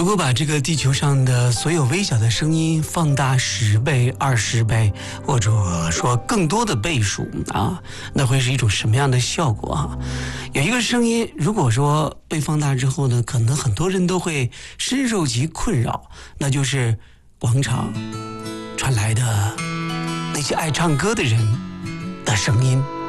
如果把这个地球上的所有微小的声音放大10倍、20倍，或者说更多的倍数啊，那会是一种什么样的效果啊？有一个声音，如果说被放大之后呢，可能很多人都会深受其困扰，那就是广场传来的那些爱唱歌的人的声音。